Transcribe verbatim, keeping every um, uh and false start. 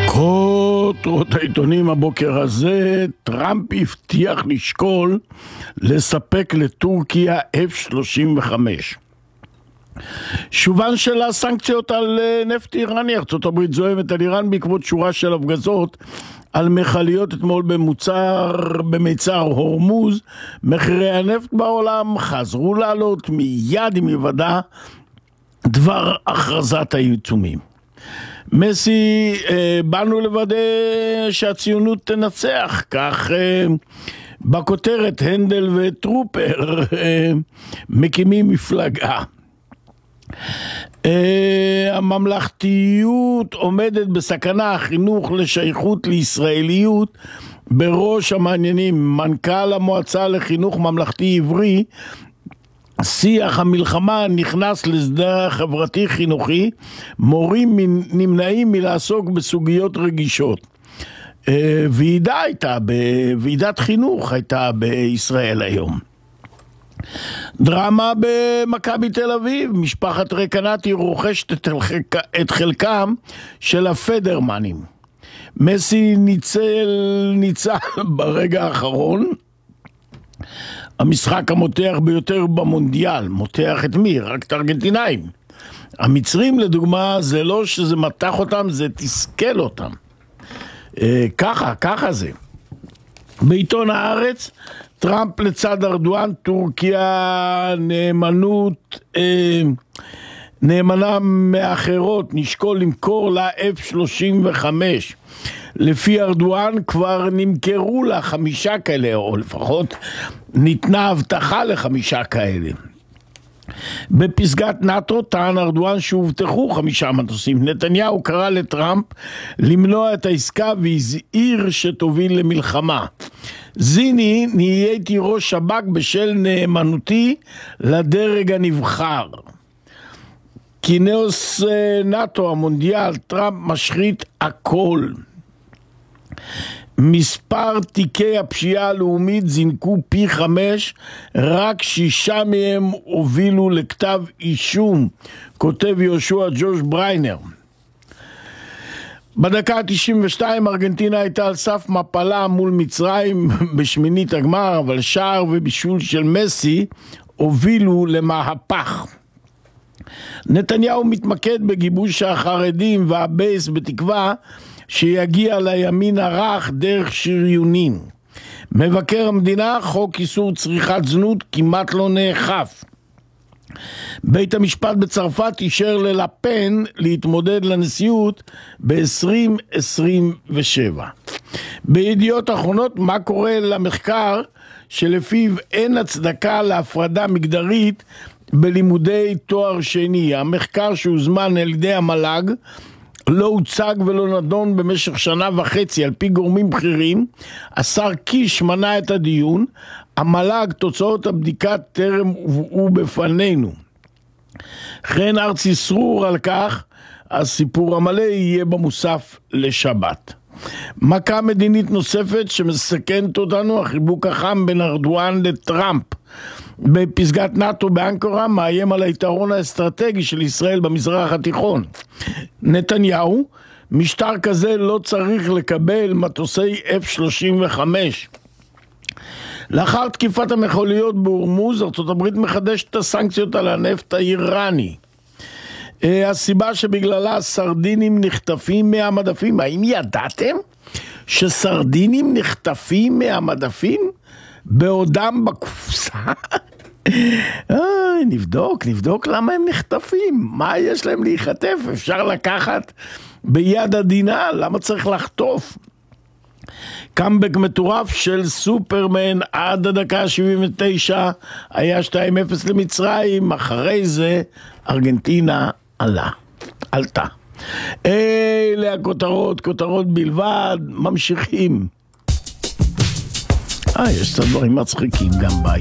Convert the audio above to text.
כותרות העיתונים הבוקר הזה: טראמפ הבטיח לשקול לספק לטורקיה אף שלושים וחמש. שובן של הסנקציות על נפט איראני. ארצות הברית זוהמת על איראן בעקבות שורה של הפגזות על מכליות אתמול במוצר במיצר הורמוז. מחירי הנפט בעולם חזרו לעלות מיד עם היוודע דבר הכרזת העיצומים. מסי, אה, באנו לוודא שהציונות תנצח, כך אה, בכותרת הנדל וטרופר אה, מקימים מפלגה. אה, הממלכתיות עומדת בסכנה, החינוך לשייכות לישראליות בראש המעניינים. מנכ"ל המועצה לחינוך ממלכתי עברי, שיח המלחמה נכנס לשדה חברתי חינוכי, מורים נמנעים מלעסוק בסוגיות רגישות. ועידה הייתה, ועידת חינוך הייתה בישראל היום. דרמה במכבי תל אביב, משפחת רקנטי רוכשת את, חלק, את חלקם של הפדרמנים. מסי ניצל, ניצל ברגע האחרון. המשחק המותח ביותר במונדיאל, מותח את מי? רק את הארגנטינאים. המצרים לדוגמה, זה לא שזה מתח אותם, זה תסכל אותם. אה, ככה, ככה זה. בעיתון הארץ, טראמפ לצד ארדואן, טורקיה נאמנות, אה, נאמנה מאחרות, נשקול למכור לה אף שלושים וחמש. לפי ארדואן כבר נמכרו לה חמישה כאלה, או לפחות ניתנה הבטחה לחמישה כאלה. בפסגת נאטו טען ארדואן שהובטחו חמישה מטוסים. נתניהו קרא לטראמפ למנוע את העסקה והזהיר שתוביל למלחמה. זיני, נהייתי ראש שב"כ בשל נאמנותי לדרג הנבחר. כינוס נאטו המונדיאל, טראמפ משחית הכל. מספר תיקי הפשיעה הלאומית זינקו פי חמש, רק שישה מהם הובילו לכתב אישום, כותב יהושע ג'וש בריינר. בדקה ה-תשעים ושתיים ארגנטינה הייתה על סף מפלה מול מצרים בשמינית הגמר, אבל שער ובישול של מסי הובילו למהפך. נתניהו מתמקד בגיבוש החרדים והבייס בתקווה שיגיע לימין הרך דרך שריונים. מבקר המדינה, חוק איסור צריכת זנות כמעט לא נאכף. בית המשפט בצרפת אישר ללפן להתמודד לנשיאות ב-עשרים עשרים ושבע. בידיעות אחרונות, מה קורה למחקר שלפיו אין הצדקה להפרדה מגדרית בלימודי תואר שני. המחקר שהוזמן על ידי המל"ג לא הוצג ולא נדון במשך שנה וחצי על פי גורמים בכירים. השר קיש מנע את הדיון. המל"ג, תוצאות הבדיקה טרם הובאו בפנינו. חן ארצי סרור על כך, הסיפור המלא יהיה במוסף לשבת. מכה מדינית נוספת שמסכנת אותנו, החיבוק החם בין ארדואן לטראמפ. בפסגת נאטו באנקרה מאיים על היתרון האסטרטגי של ישראל במזרח התיכון. נתניהו, משטר כזה לא צריך לקבל מטוסי אף שלושים וחמש. לאחר תקיפת המכליות בהורמוז, ארצות הברית מחדשת את הסנקציות על הנפט האיראני. הסיבה שבגללה סרדינים נחטפים מהמדפים. האם ידעתם שסרדינים נחטפים מהמדפים בעודם בקופסה? נבדוק, נבדוק למה הם נחטפים. מה יש להם להיחטף? אפשר לקחת ביד עדינה, למה צריך לחטוף? קאמבק מטורף של סופרמן עד הדקה שבעים ותשע, היה שתיים אפס למצרים, אחרי זה ארגנטינה עלה, עלתה. אלה הכותרות, כותרות בלבד, ממשיכים. אה, יש קצת דברים מצחיקים גם בי.